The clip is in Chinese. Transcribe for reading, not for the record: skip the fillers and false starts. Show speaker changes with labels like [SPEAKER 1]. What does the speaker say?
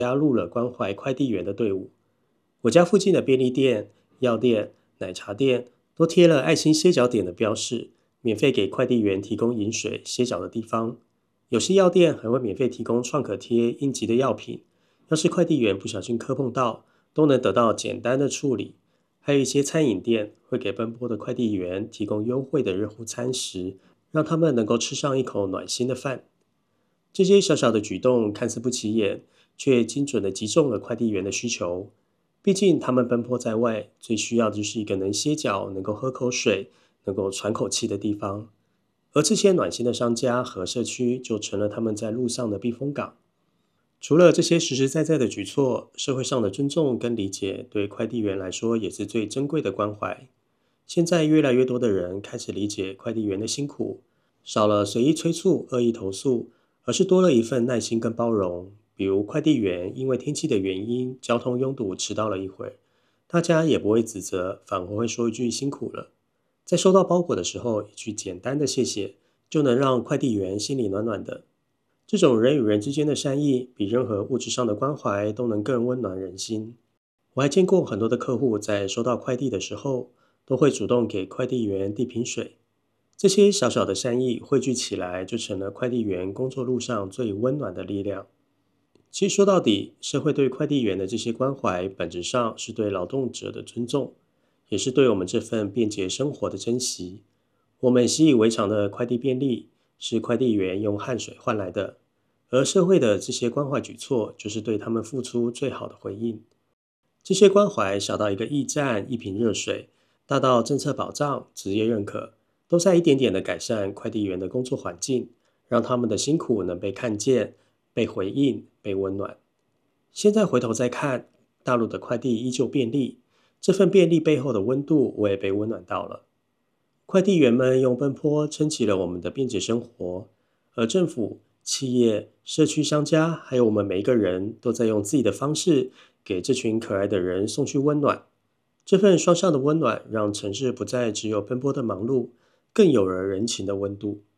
[SPEAKER 1] 加入了关怀快递员的队伍。我家附近的便利店、药店、奶茶店都贴了爱心歇脚点的标示，免费给快递员提供饮水、歇脚的地方。有些药店还会免费提供创可贴、应急的药品，要是快递员不小心磕碰到，都能得到简单的处理。还有一些餐饮店会给奔波的快递员提供优惠的热乎餐食，让他们能够吃上一口暖心的饭。这些小小的举动看似不起眼，却精准地击中了快递员的需求。毕竟他们奔波在外，最需要的就是一个能歇脚、能够喝口水、能够喘口气的地方。而这些暖心的商家和社区就成了他们在路上的避风港。除了这些实实在在的举措，社会上的尊重跟理解对快递员来说也是最珍贵的关怀。现在越来越多的人开始理解快递员的辛苦，少了随意催促、恶意投诉，而是多了一份耐心跟包容。比如快递员因为天气的原因，交通拥堵迟到了一会儿，大家也不会指责，反而会说一句辛苦了。在收到包裹的时候，一句简单的谢谢，就能让快递员心里暖暖的。这种人与人之间的善意，比任何物质上的关怀都能更温暖人心。我还见过很多的客户在收到快递的时候，都会主动给快递员递瓶水。这些小小的善意汇聚起来，就成了快递员工作路上最温暖的力量。其实说到底，社会对快递员的这些关怀，本质上是对劳动者的尊重，也是对我们这份便捷生活的珍惜。我们习以为常的快递便利，是快递员用汗水换来的，而社会的这些关怀举措，就是对他们付出最好的回应。这些关怀小到一个驿站、一瓶热水，大到政策保障、职业认可，都在一点点的改善快递员的工作环境，让他们的辛苦能被看见、被回应、被温暖。现在回头再看，大陆的快递依旧便利，这份便利背后的温度，我也被温暖到了。快递员们用奔波撑起了我们的便捷生活，而政府、企业、社区商家，还有我们每一个人都在用自己的方式给这群可爱的人送去温暖。这份双向的温暖，让城市不再只有奔波的忙碌，更有了人情的温度。